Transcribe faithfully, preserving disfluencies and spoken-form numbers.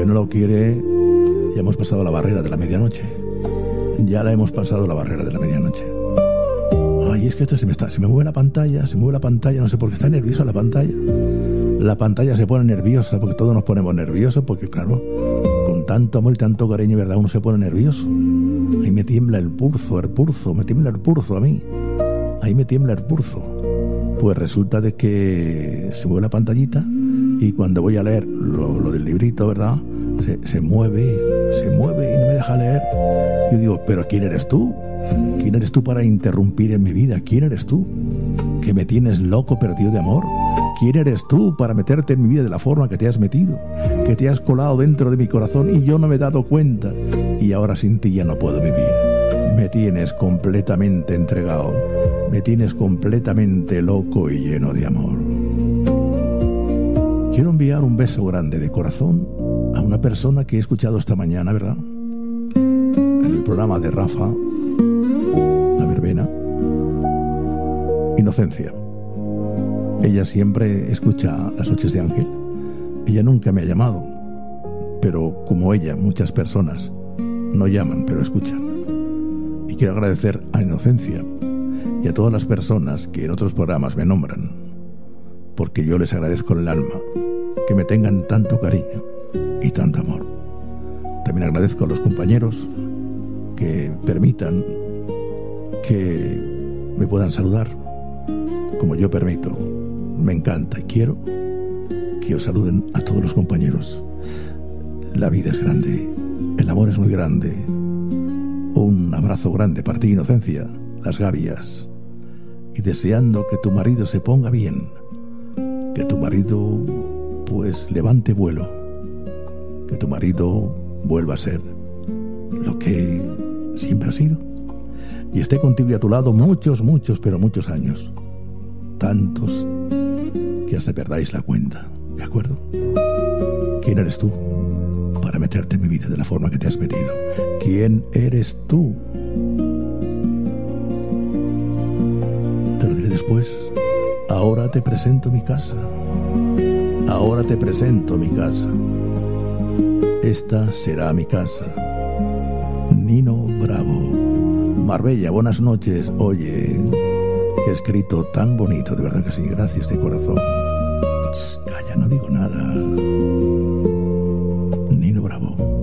Dios no lo quiere, ya hemos pasado la barrera de la medianoche. Ya la hemos pasado la barrera de la medianoche. Ay, es que esto se me está, se me mueve la pantalla, se mueve la pantalla, no sé por qué está nerviosa la pantalla. La pantalla se pone nerviosa, porque todos nos ponemos nerviosos, porque claro, con tanto amor y tanto cariño, ¿verdad? Uno se pone nervioso. Ahí me tiembla el pulso, el pulso, me tiembla el pulso a mí. Ahí me tiembla el pulso. Pues resulta de que se mueve la pantallita y cuando voy a leer lo, lo del librito, ¿verdad? Se, se mueve, se mueve y no me deja leer. Yo digo, ¿pero quién eres tú? ¿Quién eres tú para interrumpir en mi vida? ¿Quién eres tú? ¿Que me tienes loco, perdido de amor? ¿Quién eres tú para meterte en mi vida de la forma que te has metido? Que te has colado dentro de mi corazón y yo no me he dado cuenta. Y ahora sin ti ya no puedo vivir. Me tienes completamente entregado. Me tienes completamente loco y lleno de amor. Quiero enviar un beso grande de corazón a una persona que he escuchado esta mañana, ¿verdad? En el programa de Rafa, La Verbena. Inocencia. Ella siempre escucha Las Noches de Ángel. Ella nunca me ha llamado, pero como ella, muchas personas no llaman, pero escuchan. Y quiero agradecer a Inocencia y a todas las personas que en otros programas me nombran, porque yo les agradezco en el alma que me tengan tanto cariño y tanto amor. También agradezco a los compañeros que permitan que me puedan saludar como yo permito. Me encanta y quiero que os saluden a todos los compañeros. La vida es grande, el amor es muy grande. Un abrazo grande para ti, Inocencia, Las Gavias. Y deseando que tu marido se ponga bien, que tu marido pues levante vuelo, que tu marido vuelva a ser lo que siempre ha sido y esté contigo y a tu lado muchos, muchos, pero muchos años, tantos que hasta perdáis la cuenta, ¿de acuerdo? ¿Quién eres tú para meterte en mi vida de la forma que te has metido? ¿Quién eres tú? Te lo diré después. Ahora te presento mi casa. Ahora te presento mi casa. Esta será mi casa. Nino Bravo. Marbella, buenas noches. Oye, qué escrito tan bonito, de verdad que sí. Gracias de corazón. Shh, calla, no digo nada. Nino Bravo.